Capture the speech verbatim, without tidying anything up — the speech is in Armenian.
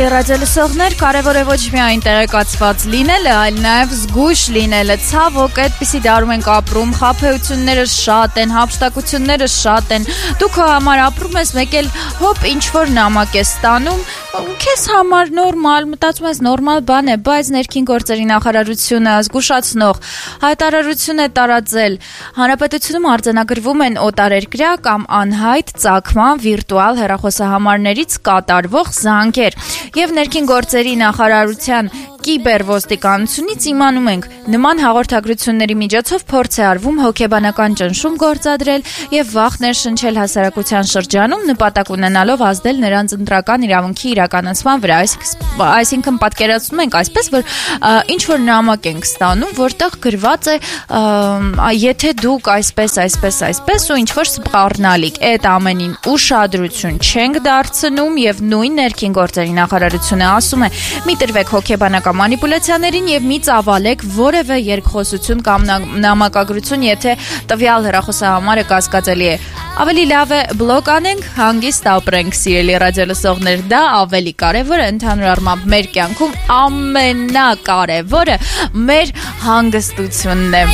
Ռադիոլսողներ, կարևոր է ոչ միայն տեղեկացված լինելը, այլ նաև զգույշ լինելը, ցավոք այդպիսի դարում ենք ապրում, խաբեությունները շատ են, հափշտակությունները շատ են, դու քո համար ապրում ես, մեկ էլ հոպ ինչ-որ նամակ ես ստանում, քեզ համար նորմալ, մտածում ես նորմալ բան է, բայց ներքին գործերի նախարարությունը զգուշացնող հայտարարություն է տարածել, հանրապետությունում արձանագրվում են օտարերկրյա կամ անհայտ ծագման վիրտուալ հեռախոսահամարներից կատարվող զանգեր։ Եվ ներքին գործերի նախարարության կիբերոստիկանությունից իմանում ենք, նման հաղորդագրությունների միջոցով փորձ է արվում հոգեբանական ճնշում գործադրել եւ վախ ներշնչել հասարակության շրջանում, նպատակ ունենալով ազդել նրանց ընտրական իրավունքի իրականացման վրա։ Այսինքն պատկերացնում ենք այսպես, որ ինչ որ նամակ ենք ստանում, որտեղ գրված է եթե դուք այսպես, այսպես, այսպես ու ինչ որ սպառնալիք, այդ ամենին ուշադրություն չենք դարձնում եւ նույն ներքին գործերի նախարարությունը ասում է՝ մի տրվեք հոգեբանական մանիպուլյացիաներին եւ մի ծավալեք որևէ երկխոսություն կամ նամակագրություն, եթե տվյալ հեռախոսահամարը կասկածելի է։ Ավելի լավ է բլոկ անենք, հանգիստ ապրենք, սիրելի ռադիոլսողներ, դա ավելի կարևոր է, ընդհանուր առմամբ մեր կյանքում ամենակարևորը մեր հանգստությունն է։